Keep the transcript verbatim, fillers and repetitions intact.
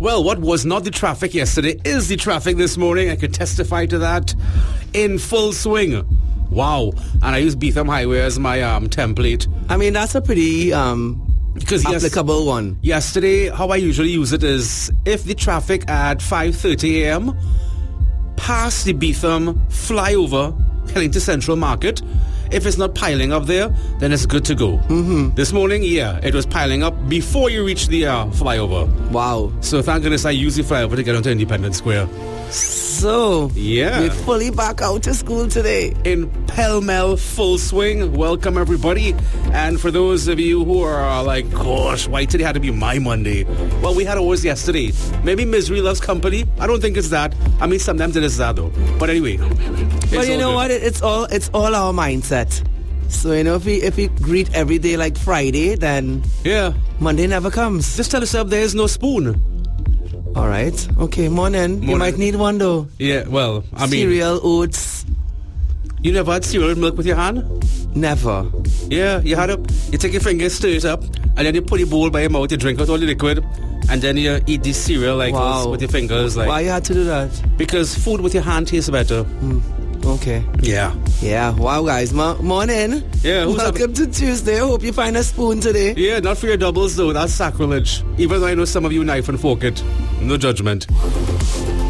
Well, what was not the traffic yesterday is the traffic this morning. I could testify to that in full swing. Wow. And I use Beetham Highway as my um, template. I mean, that's a pretty um, because applicable yes, one. Yesterday, how I usually use it is if the traffic at five thirty a.m. past the Beetham flyover heading to Central Market, if it's not piling up there, then it's good to go. Mm-hmm. This morning, yeah, it was piling up before you reach the uh, flyover. Wow. So thank goodness I used the flyover to get onto Independence Square. So, yeah, we're fully back out to school today. In pell-mell full swing. Welcome, everybody. And for those of you who are like, gosh, why today had to be my Monday? Well, we had ours yesterday. Maybe misery loves company. I don't think it's that. I mean, sometimes it is that, though. But anyway. But you know good. what? It's all it's all our mindset. So, you know, if we, if we greet every day like Friday, then yeah, Monday never comes. Just tell yourself there is no spoon. All right. Okay, morning. morning. You might need one, though. Yeah, well, I mean... Cereal, oats. You never had cereal with milk with your hand? Never. Yeah, you had a... You take your fingers, stir it up, and then you put the bowl by your mouth, you drink out all the liquid, and then you eat the cereal like wow. this with your fingers. Like. Why you had to do that? Because food with your hand tastes better. Mm. Okay. Yeah. Yeah. Wow, guys. Mo- morning. Yeah. Welcome to Tuesday. I hope you find a spoon today. Yeah, not for your doubles, though. That's sacrilege. Even though I know some of you knife and fork it. No judgment.